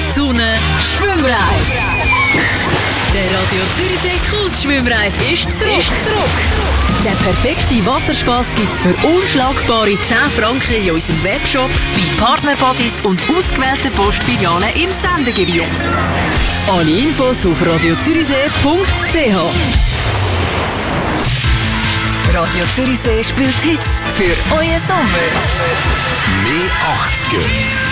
Sonne, Schwimmreif. Der Radio Zürichsee Kultschwimmreif ist zurück. Den perfekten Wasserspass gibt's für unschlagbare 10 Franken in unserem Webshop, bei Partnerbodies und ausgewählten Postfilialen im Sendegebiet. Alle Infos auf radiozürichsee.ch. Radio Zürichsee spielt Hits für euren Sommer. Mehr 80er.